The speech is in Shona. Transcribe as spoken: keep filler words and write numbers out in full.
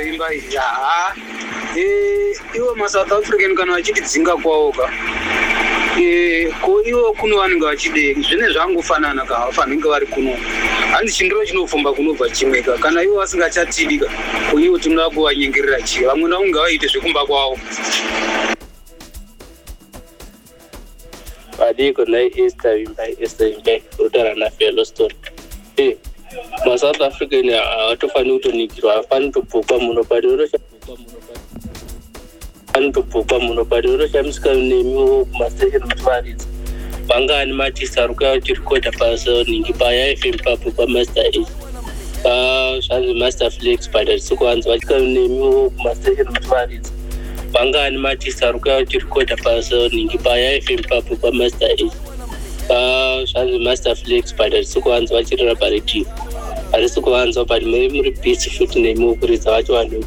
imba ya eh iwo ma South African kana vachidzinga kwawoka eh ko iwo kuno vanenge vachide zvine zvangofanana ka vafanenge vari kuno handi chindiro chinofumba kunobva chimweka kana iwo vasingachatidika ko iwo tinoda kuvanyengerera chi vamwe naunga vaite zvekumba kwawo Adiko na Easter imba Easter imba utara na fellow story eh ma South African atofani kutonikirwa afani topokwa muno padoro chapokwa muno padoro topokwa muno padoro chamsika nemiwo kuma station mutwaridza bangani matisa ruka chirikoda paso ningi paya F M papo kwa Master H ah zvanzi Master Flex pada sikwanza vachika nemiwo kuma station mutwaridza bangani matisa ruka chirikoda paso ningi paya F M papo kwa Master H ah zvanzi Master Flex pada sikwanza vachirira parity ari sikwanza padi muri busy futhi nemiwo kuridza vacho vanhu